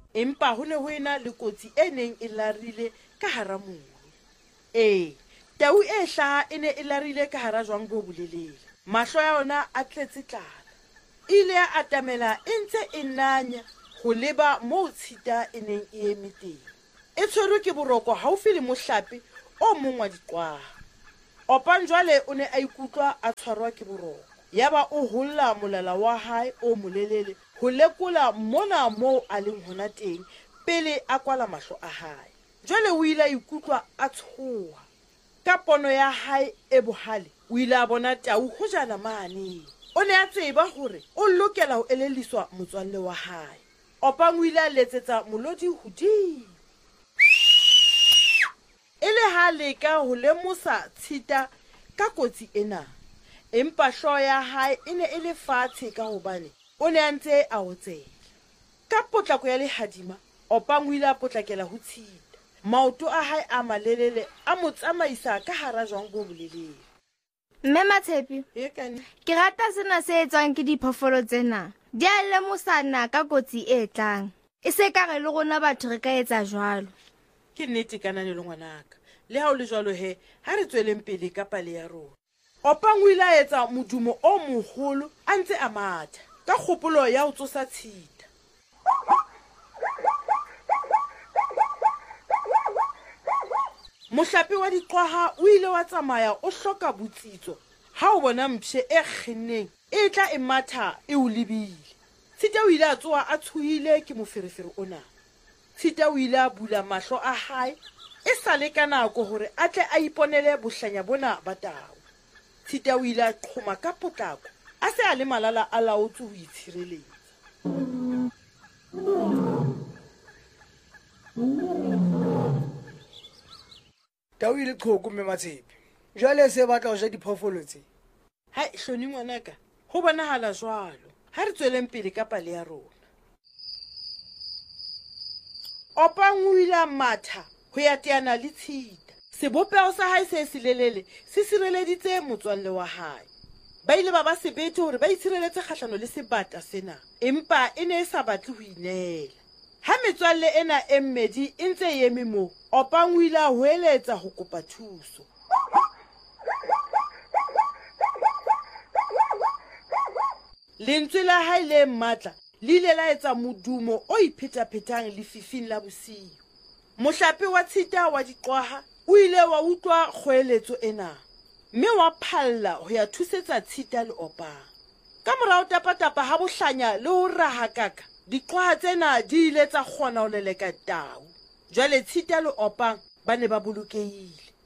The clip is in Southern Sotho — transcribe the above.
empa ho ne ho ena le kotsi e neng e larile ka hara mobu. Tau e hlaha e ne e larile ka hara jwang bo bolelele. Mahlo ya yona a tletse tlala. Ile ya atamela e ntse e nanya ho leba moo tshita e neng e eme teng. E tshwerwe ke boroko haufi le mohlape o mong wa diqwaha. Opang jwale o ne a ikutlwa a tshwarwa ke boroko. Yaba o holla molala wa hae o molelele ho lekola mona moo a leng hona teng pele a kwala mahlo a hae. Jwale o ile a ikutlwa a tshoha. Ka pono ya hae e bohale, o ile a bona tau ho jana mane. O ne a tseba hore o lokela ho eleliswa motswalle wa hae. Opang o ile a letsetsa molodi hodimo. E le ha leka ho lemosa tshita ka kotsi ena, empa hlooho ya hae e ne e le fatshe ka hobane o ne a ntse a otsela. Ka potlako ya lehadima, Opang o ile a potlakela ho tshita. Maoto a hae a malelele a mo tsamaisa ka hara jwang bo bolelele. Mme Matshepi, ke rata sena se etswang ke diphoofolo tsena. Di a lemosana ka kotsi e tlang. E se ka re le rona batho re ka etsa jwalo. Ke nnete kananelo ngwanaka. Le ha o le jwalo he, ha re tsweleng pele ka pale ya rona. Opang o ile a etsa modumo o moholo a ntse a matha ka kgopolo ya ho tsosa tshita. Mohlape wa diqwaha o ile wa tsamaya o hloka botsitso ha o bona mpshe e kgenneng e tla e matha e o lebile. Tshita o ile a tsoha a tshohile ke moferefere ona. Tshita o ile a bula mahlo a hae e sale ka nako hore a tle a iponele bohlanya bona ba tau. Tshita o ile a qhoma ka potlako a se a le malala a laotswe ho itshireletsa. Tau ile qhoko mme Matshepi. Jwale se batla ho ja diphoofolo tse. Hai hloni ngwanaka, ho bonahala jwalo. Ha re tsweleng pele ka pale ya rona. Opang o ile a matha ho ya teana le tshita. Sebopeho sa hae se selelele se sireleditse motswalle wa hae. Ba ile ba sebete hore ba itshireletse kgahlano le sebata sena, empa e ne e sa batle ho inela. Ha metswalle ena e mmedi e ntse e eme moo, Opang o ile a hoeletsa ho kopa thuso. Lentswe la hae le matla le ile la etsa modumo o iphetaphethang lefifing la bosiu. Mohlape wa tshita wa diqwaha o ile wa utlwa kgoeletso ena, mme wa phalla ho ya thusetsa tshita le Opang. Ka morao tapatapa ha bohlanya le ho raha kaka, diqwaha tsena di ile tsa kgona ho leleka tau. Jwale tshita le Opang ba ne ba bolokehile.